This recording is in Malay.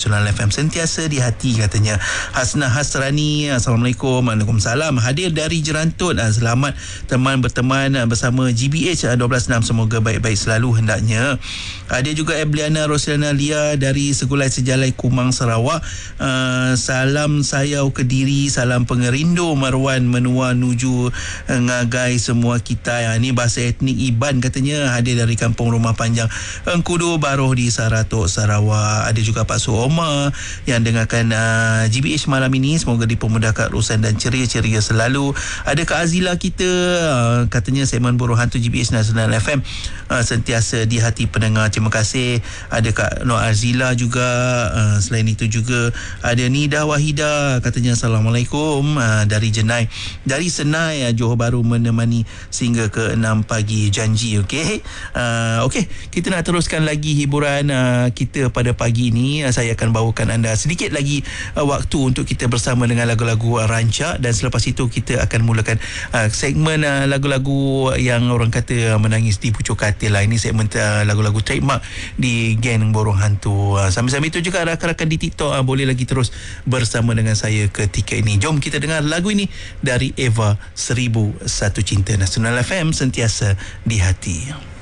Nasional FM, sentiasa di hati katanya. Hasnah Hasrani, Assalamualaikum. Waalaikumsalam. Hadir dari Jerantut. Selamat teman berteman bersama GBH 12.6. Semoga baik-baik selalu hendaknya. Ada juga Ebliana Roslana Lia dari Segulai Sejalai Kumang, Sarawak. Salam sayau Kediri, salam pengerindu Marwan menua nuju ngagai semua kita. Ini bahasa etnik Iban katanya, hadir dari Kampung Rumah Panjang Engkudu Baroh di Saratok, Sarawak. Ada juga Pak Suoma yang dengarkan GBH malam ini, semoga dipermudahkan urusan dan ceria-ceria selalu. Ada Kak Azila kita, katanya segmen Buruh Hantu GBH Nasional FM sentiasa di hati pendengar. Terima kasih. Ada Kak Nur Azila juga. Selain itu juga ada Nida Wahida, katanya Assalamualaikum dari Jenai, dari Senai, Johor Bahru, menemani sehingga ke 6 pagi, janji. Okey, kita nak teruskan lagi hiburan kita pada pagi ini. Saya akan bawakan anda sedikit lagi waktu untuk kita bersama dengan lagu-lagu rancak, dan selepas itu kita akan mulakan segmen lagu-lagu yang orang kata menangis di pucuk katil lah. Ini segmen lagu-lagu trademark di geng Borong Hantu. Sambil-sambil itu juga rakan-rakan di TikTok boleh lagi terus bersama dengan saya ketika ini. Jom kita dengar lagu ini dari Eva, 1001 Cinta. Nasional FM, sentiasa di hati.